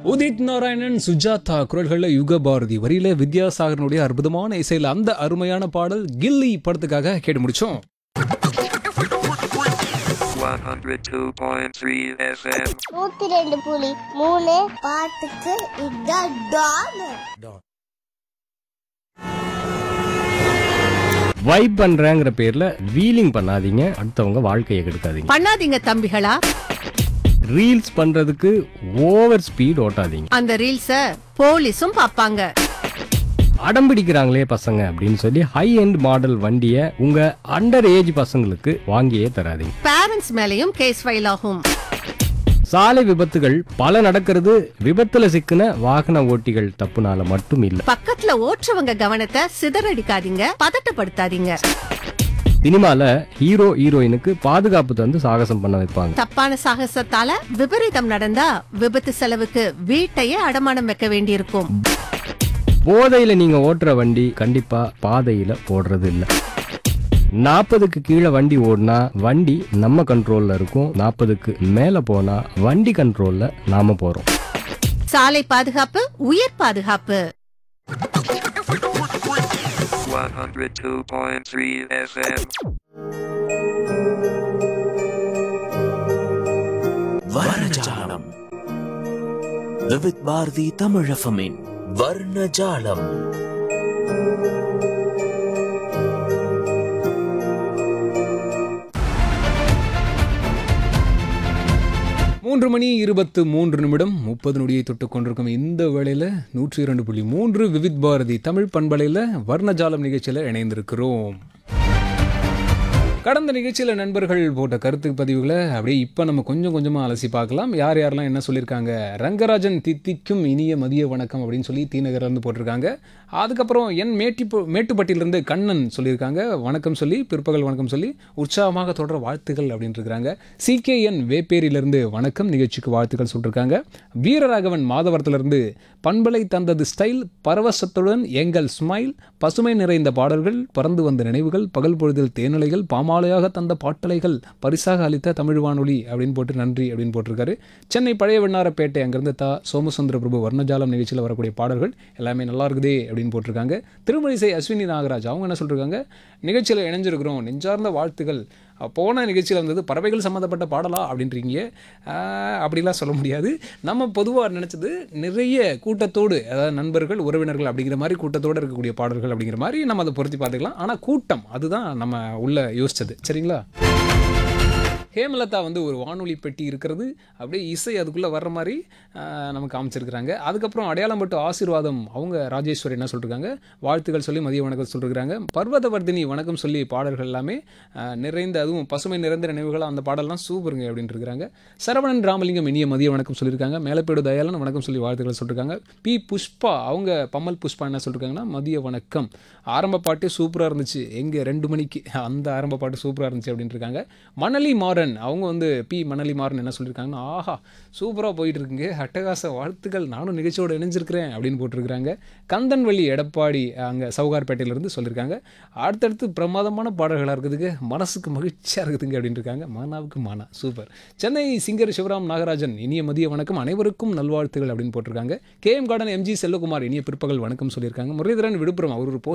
உதித் நாராயணன், சுஜாதா குரல்களில் யுக பாரதி வரியில வித்யாசாகரனுடைய அற்புதமான இசையில் அந்த அருமையான பாடல் கில்லி படத்துக்காக கேட்டு முடிச்சோம். 102.3 FM 102.3 பாட்டுக்கு இதான் டான். வைப் பண்றேங்கிற பேர்ல வீலிங் பண்ணாதீங்க, அடுத்தவங்க வாழ்க்கையை கெடுக்காதீங்க. பண்ணாதீங்க தம்பிகளா. ரீல்ஸ் பண்றதுக்கு ஓவர் ஸ்பீட் ஓட்டாதீங்க. அந்த ரீல்ஸ போலீஸும் பாப்பாங்க. அடம் பிடிக்கிறாங்களே பசங்க அப்படின்னு சொல்லி ஹை எண்ட் மாடல் வண்டியை உங்க அண்டர் ஏஜ் பசங்களுக்கு வாங்கியே தராதீங்க. பேரண்ட்ஸ் மேலயும் கேஸ் ஃபைல் ஆகும். சாலை விபத்துகள் பல நடக்கிறது விபத்துல சிக்கின வாகன ஓட்டிகள் தப்புனால மட்டும் இல்ல. பக்கத்துல ஓட்டுறவங்க கவனத்தை சிதறடிக்காதீங்க, பதட்டப்படுத்தாதீங்க. சினிமால ஹீரோ ஹீரோயினுக்கு பாதுகாப்பு தந்து சாகசம் பண்ண வைப்பாங்க. தப்பான சாகசத்தால விபரீதம் நடந்தா விபத்து செலவுக்கு வீட்டையே அடமானம் வைக்க வேண்டியிருக்கும். போதையில நீங்க ஓட்டுற வண்டி கண்டிப்பா பாதையில போடுறது இல்ல. 40க்கு கீழே வண்டி ஓடினா வண்டி நம்ம கண்ட்ரோல்ல இருக்கும், 40க்கு மேல போனா வண்டி கண்ட்ரோல்ல நாம போறோம். சாலை பாதுகாப்பு உயிர் பாதுகாப்பு. 102.3 FM வர்ணஜாலம். விவித் பாரதி தமிழஃபமின் வர்ணஜாலம். 3:23 நொடியை தொட்டு கொண்டிருக்கும் இந்த வேளையில் 102.3 விவித் பாரதி தமிழ் பண்பலையில் வர்ணஜாலம் நிகழ்ச்சியில் இணைந்திருக்கிறோம். கடந்த நிகழ்ச்சியில் நண்பர்கள் போட்ட கருத்து பதிவுகளை அப்படியே இப்போ நம்ம கொஞ்சம் கொஞ்சமாக அலசி பார்க்கலாம். யார் யாரெல்லாம் என்ன சொல்லியிருக்காங்க. ரங்கராஜன் தித்திக்கும் இனிய மதிய வணக்கம் அப்படின்னு சொல்லி தீநகர்லேருந்து போட்டிருக்காங்க. அதுக்கப்புறம் மேட்டுப்பட்டியிலிருந்து கண்ணன் சொல்லியிருக்காங்க வணக்கம் சொல்லி, பிற்பகல் வணக்கம் சொல்லி உற்சாகமாக தொடர வாழ்த்துக்கள் அப்படின்னு இருக்கிறாங்க. CKN வேப்பேரியிலிருந்து வணக்கம், நிகழ்ச்சிக்கு வாழ்த்துக்கள் சொல்லியிருக்காங்க. வீரராகவன் மாதவரத்திலிருந்து பண்பலை தந்தது ஸ்டைல், பரவசத்துடன் எங்கள் ஸ்மைல், பசுமை நிறைந்த பாடல்கள், பறந்து வந்த நினைவுகள், பகல் பொழுதில் தேனிலைகள், பாமாலையாக தந்த பாட்டலைகள், பரிசாக அளித்த தமிழ் வானொலி அப்படின்னு போட்டு நன்றி அப்படின்னு போட்டிருக்காரு. சென்னை பழைய வெண்ணாரப்பேட்டை அங்கிருந்து சோமசுந்தர பிரபு வர்ணஜாலம் நிகழ்ச்சியில் வரக்கூடிய பாடல்கள் எல்லாமே நல்லா இருக்குதே அப்படின்னு போட்டிருக்காங்க. திருமழிசை அஸ்வினி நாகராஜ் அவங்க என்ன சொல்லியிருக்காங்க, நிகழ்ச்சியில் இணைஞ்சிருக்கிறோம், நெஞ்சார்ந்த வாழ்த்துக்கள். போன நிகழ்ச்சியில் வந்தது பறவைகள் சம்மந்தப்பட்ட பாடலா அப்படின்றீங்க. அப்படிலாம் சொல்ல முடியாது. நம்ம பொதுவாக நினச்சது நிறைய கூட்டத்தோடு, அதாவது நண்பர்கள் உறவினர்கள் அப்படிங்கிற மாதிரி கூட்டத்தோடு இருக்கக்கூடிய பாடல்கள் அப்படிங்கிற மாதிரி நம்ம அதை பொருத்தி பார்த்துக்கலாம். ஆனால் கூட்டம் அதுதான் நம்ம உள்ள யோசிச்சது. சரிங்களா. ஹேமலதா ஒரு வானொலி பெட்டி இருக்கிறது, அப்படியே இசை அதுக்குள்ளே வர்ற மாதிரி நமக்கு அமைச்சிருக்கிறாங்க. அதுக்கப்புறம் அடையாளம்பட்டு ஆசீர்வாதம் அவங்க ராஜேஸ்வரி என்ன சொல்லியிருக்காங்க, வாழ்த்துக்கள் சொல்லி மதிய வணக்கம் சொல்லியிருக்காங்க. பர்வதவர்தினி வணக்கம் சொல்லி பாடல்கள் எல்லாமே நிறைந்த, அதுவும் பசுமை நிறைந்த நினைவுகள், அந்த பாடல்லாம் சூப்பருங்க அப்படின்ட்டு இருக்கிறாங்க. சரவணன் ராமலிங்கம் இனிய மதிய வணக்கம் சொல்லியிருக்காங்க. மேலப்பேடு தயாளன் வணக்கம் சொல்லி வாழ்த்துக்கள் சொல்லியிருக்காங்க. பி புஷ்பா அவங்க பம்மல் புஷ்பா என்ன சொல்லியிருக்காங்கன்னா மதிய வணக்கம், ஆரம்ப பாட்டு சூப்பராக இருந்துச்சு, எங்கே 2 மணிக்கு அந்த ஆரம்ப பாட்டு சூப்பராக இருந்துச்சு அப்படின்ட்டு இருக்காங்க. மணலி மாறன் அவங்க பி மணலி மாறன் என்ன சொல்லியிருக்காங்கன்னா, ஆஹா சூப்பராக போயிட்டு இருக்குங்க, அட்டகாச வாழ்த்துக்கள், நானும் நிகழ்ச்சியோடு இணைஞ்சிருக்கிறேன் அப்படின்னு போட்டிருக்கிறாங்க. கந்தன்வள்ளி எடப்பாடி அங்கே சவுகார்பேட்டையிலேருந்து சொல்லியிருக்காங்க, அடுத்தடுத்து பிரமாதமான பாடல்களாக இருக்குதுங்க, மனசுக்கு மகிழ்ச்சியாக இருக்குதுங்க அப்படின்னு இருக்காங்க. மானாவுக்கு மானா சூப்பர். சென்னை சிங்கர் சிவராம் நாகராஜன் இனிய மதிய வணக்கம், அனைவருக்கும் நல்வாழ்த்துகள் அப்படின்னு போட்டிருக்காங்க. KM கார்டன் MG செல்வகுமார் இனிய பிற்பகல் வணக்கம் சொல்லியிருக்காங்க. முரளிதரன் விழுப்புரம் அவர் ஒரு